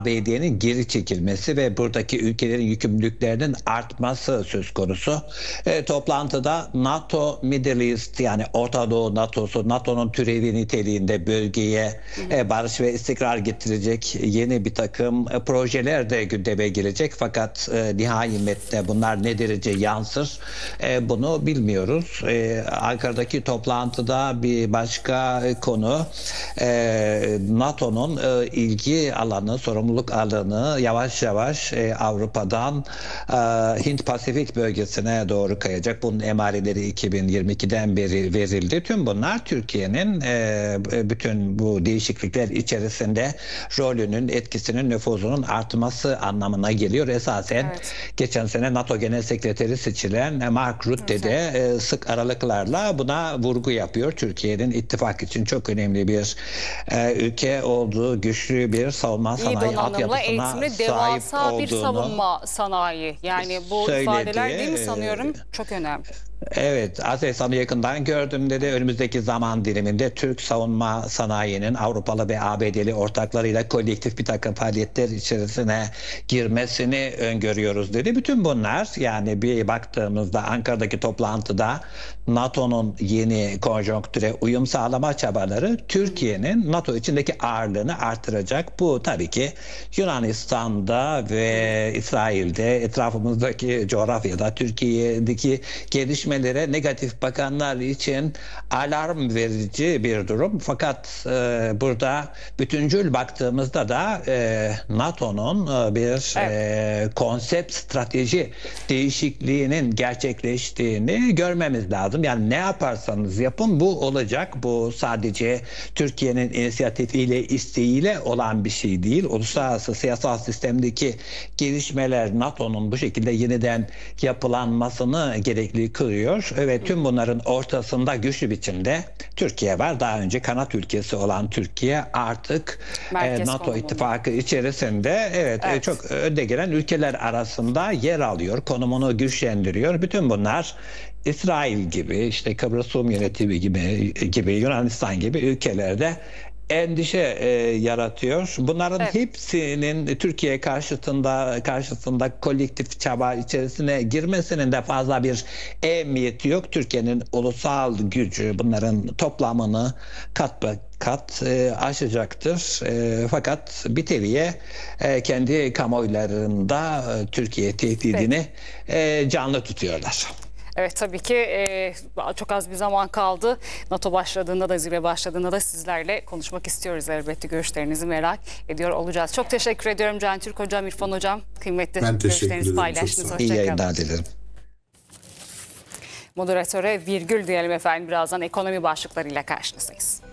ABD'nin geri çekilmesi ve buradaki ülkelerin yükümlülüklerinin artması söz konusu. Toplantıda NATO Middle East, yani Orta Doğu NATO'su, NATO'nun türevi niteliğinde bölgeye barış ve istikrar getirecek yeni bir takım projeler de gündeme gelecek. Fakat nihai metne bunlar ne derece yansır bunu bilmiyoruz. Ankara'daki toplantıda bir başka konu NATO'nun ilgi alanı, sorumluluk alanı yavaş yavaş Avrupa'dan Hint Pasifik bölgesine doğru kayacak. Bunun emareleri 2022'den beri verildi. Tüm bunlar Türkiye'nin bütün bu değişiklikler içerisinde rolünün, etkisinin, nüfuzunun artması anlamına geliyor. Esasen geçen sene NATO Genel Sekreteri seçilen Mark Rutte de sık aralıklarla buna vurgu yapıyor. Türkiye'nin ittifak için çok önemli bir ülke olduğu, güçlü bir savunma sanayi altyapısına eğitimli sahip devasa bir olduğunu savunma sanayi. Yani bu söyledi. ifadeler değil mi sanıyorum? Çok önemli. Evet, Aselsan'ı yakından gördüm dedi. Önümüzdeki zaman diliminde Türk savunma sanayinin Avrupalı ve ABD'li ortaklarıyla kolektif bir takım faaliyetler içerisine girmesini öngörüyoruz dedi. Bütün bunlar, yani bir baktığımızda Ankara'daki toplantıda NATO'nun yeni konjonktüre uyum sağlama çabaları Türkiye'nin NATO içindeki ağırlığını artıracak. Bu tabii ki Yunanistan'da ve İsrail'de, etrafımızdaki coğrafyada Türkiye'deki gelişmelere negatif bakanlar için alarm verici bir durum. Fakat burada bütüncül baktığımızda da NATO'nun bir konsept, strateji değişikliğinin gerçekleştiğini görmemiz lazım. Yani ne yaparsanız yapın bu olacak. Bu sadece Türkiye'nin inisiyatifiyle, isteğiyle olan bir şey değil. Uluslararası siyasal sistemdeki gelişmeler NATO'nun bu şekilde yeniden yapılanmasını gerekli kılıyor. Ve tüm bunların ortasında güçlü biçimde Türkiye var. Daha önce kanat ülkesi olan Türkiye artık NATO ittifakı içerisinde çok önde gelen ülkeler arasında yer alıyor. Konumunu güçlendiriyor. Bütün bunlar İsrail gibi, işte Kıbrıs Rum yönetimi gibi Yunanistan gibi ülkelerde endişe yaratıyor. Bunların hepsinin Türkiye karşısında kolektif çaba içerisine girmesinin de fazla bir ehemmiyeti yok. Türkiye'nin ulusal gücü bunların toplamını kat aşacaktır. Fakat bir teviye kendi kamuoylarında Türkiye tehdidini canlı tutuyorlar. Evet, tabii ki çok az bir zaman kaldı. NATO başladığında da, zirve başladığında da sizlerle konuşmak istiyoruz elbette. Görüşlerinizi merak ediyor olacağız. Çok teşekkür ediyorum Can Türk Hocam, İrfan Hocam. Kıymetli görüşlerinizi paylaştınız. İyi yayınlar dilerim. Moderatöre virgül diyelim efendim. Birazdan ekonomi başlıklarıyla karşınızdayız.